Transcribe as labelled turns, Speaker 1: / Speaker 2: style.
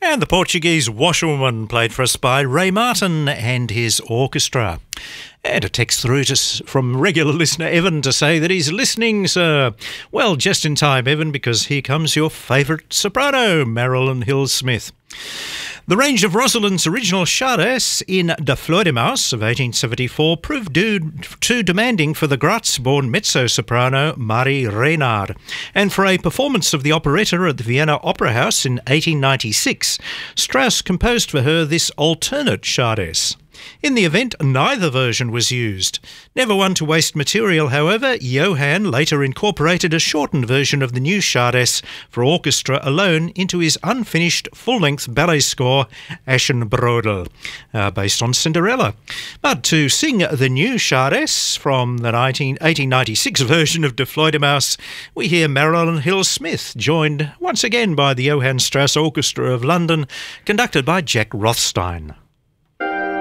Speaker 1: And the Portuguese Washerwoman, played for us by Ray Martin and his orchestra. And a text through from regular listener Evan to say that he's listening, sir. Well, just in time, Evan, because here comes your favourite soprano, Marilyn Hill-Smith. The range of Rosalind's original Chardes in De Fledermaus of 1874 proved too demanding for the Graz-born mezzo-soprano Marie Renard, and for a performance of the operetta at the Vienna Opera House in 1896, Strauss composed for her this alternate Chardes. In the event, neither version was used. Never one to waste material, however, Johann later incorporated a shortened version of the new Chardes for orchestra alone into his unfinished full-length ballet score, Aschenbrödel, based on Cinderella. But to sing the new Chardes from the 1896 version of De Fledermaus, we hear Marilyn Hill-Smith, joined once again by the Johann Strauss Orchestra of London, conducted by Jack Rothstein.